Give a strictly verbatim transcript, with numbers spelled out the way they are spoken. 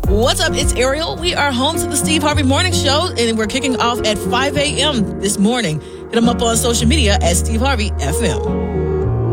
What's up? It's Ariel. We are home to the Steve Harvey Morning Show, and we're kicking off at five a.m. this morning. Hit them up on social media at Steve Harvey F M.